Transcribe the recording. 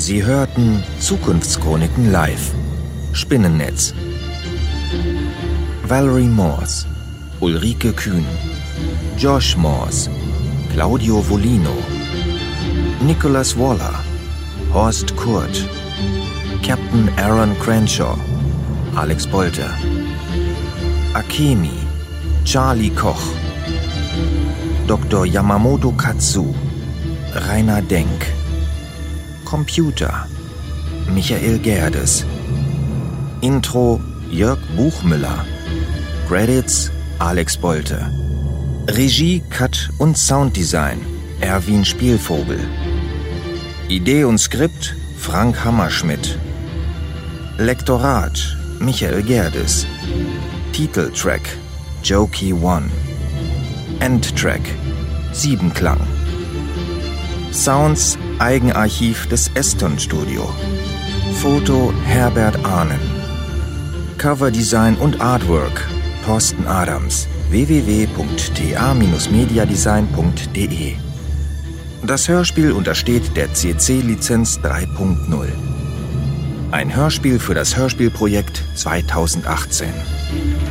Sie hörten Zukunftschroniken live. Spinnennetz. Valerie Morse, Ulrike Kühn, Josh Morse, Claudio Volino, Nicholas Waller, Horst Kurt, Captain Aaron Crenshaw, Alex Bolter, Akemi, Charlie Koch, Dr. Yamamoto Katsu, Rainer Denk, Computer, Michael Gerdes, Intro Jörg Buchmüller, Credits Alex Bolte, Regie, Cut und Sounddesign Erwin Spielvogel, Idee und Skript Frank Hammerschmidt, Lektorat Michael Gerdes, Titeltrack Jokey One, Endtrack Siebenklang, Sounds Eigenarchiv des Eston Studio, Foto Herbert Ahnen, Coverdesign und Artwork Thorsten Adams, www.ta-mediadesign.de. Das Hörspiel untersteht der CC-Lizenz 3.0. Ein Hörspiel für das Hörspielprojekt 2018.